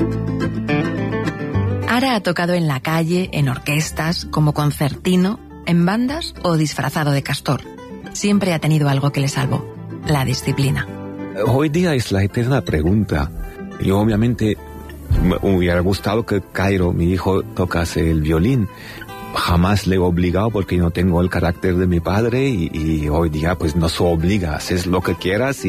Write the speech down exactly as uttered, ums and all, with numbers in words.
Ara ha tocado en la calle, en orquestas, como concertino, en bandas o disfrazado de castor. Siempre ha tenido algo que le salvó: la disciplina. Hoy día es la eterna pregunta. Yo obviamente me hubiera gustado que Cairo, mi hijo, tocase el violín. Jamás le he obligado porque no tengo el carácter de mi padre y, y hoy día pues no se obliga, haces lo que quieras y